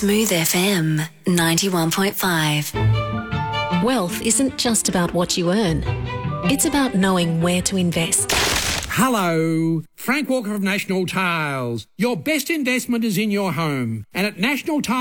Smooth FM 91.5. Wealth isn't just about what you earn. It's about knowing where to invest. Hello, Frank Walker of National Tiles. Your best investment is in your home. And at National Tiles,